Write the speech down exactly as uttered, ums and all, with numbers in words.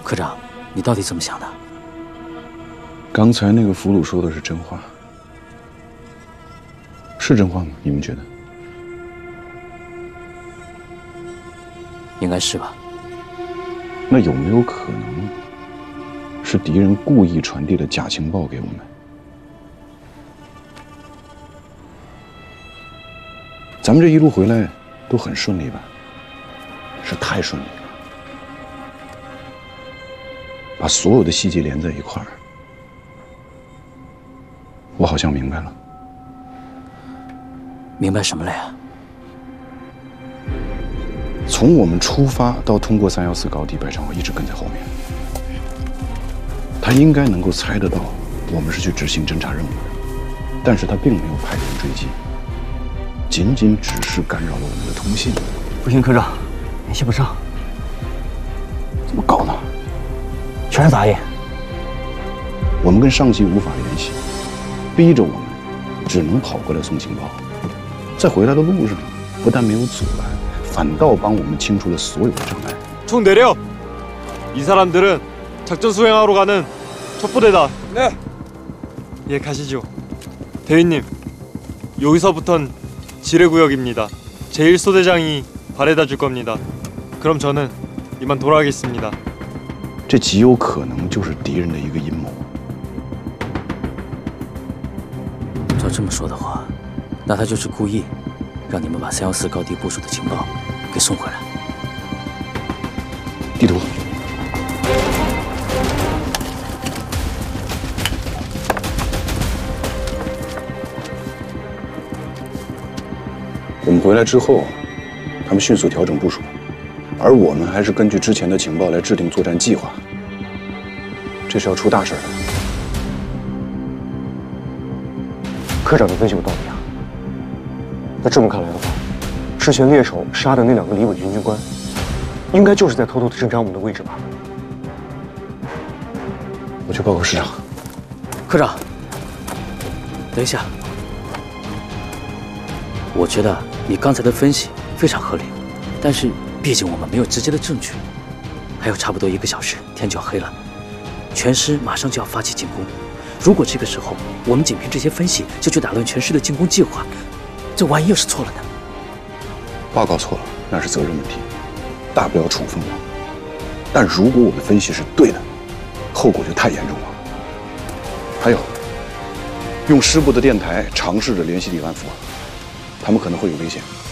科长，你到底怎么想的？ 刚才那个俘虏说的是真话，是真话吗？你们觉得？ 应该是吧。 那有没有可能是敌人故意传递了假情报给我们？咱们这一路回来都很顺利吧？是太顺利了，把所有的细节连在一块儿。我好像明白了。 明白什么了呀？ 从我们出发到通过三幺四高地，白长华一直跟在后面。他应该能够猜得到我们是去执行侦察任务的，但是他并没有派人追击，仅仅只是干扰了我们的通信。 不行，科长，联系不上。 怎么搞呢？ 全是杂音。 我们跟上级无法联系，逼着我们只能跑过来送情报。在回来的路上，不但没有阻拦，反倒帮我们清除了所有的障碍。 총 내려! 이 사람들은 작전 수행하러 가는 첩부대다. 네. 예, 가시죠. 대위님, 여기서부턴 지뢰구역입니다. 제일 소대장이 바래다 줄 겁니다. 그럼 저는 이만 돌아가겠습니다. 这极有可能就是敌人的一个阴谋。 照这么说的话，那他就是故意让你们把三幺四高地部署的情报给送回来。 地图。我们回来之后，他们迅速调整部署，而我们还是根据之前的情报来制定作战计划。这是要出大事的。 科长的分析有道理啊。那这么看来的话，之前猎手杀的那两个李伟军军官，应该就是在偷偷的侦察我们的位置吧？ 我去报告师长。 科长，等一下，我觉得你刚才的分析非常合理，但是毕竟我们没有直接的证据，还有差不多一个小时，天就要黑了，全师马上就要发起进攻。如果这个时候我们仅凭这些分析就去打乱全师的进攻计划，这万一要是错了呢？ 报告错了，那是责任问题，大不了处分我。但如果我的分析是对的，后果就太严重了。还有，用师部的电台尝试着联系李万福，他们可能会有危险。